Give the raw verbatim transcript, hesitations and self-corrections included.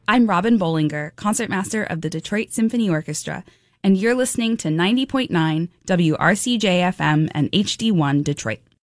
I'm Robin Bollinger, concertmaster of the Detroit Symphony Orchestra, and you're listening to ninety point nine W R C J F M and H D one Detroit.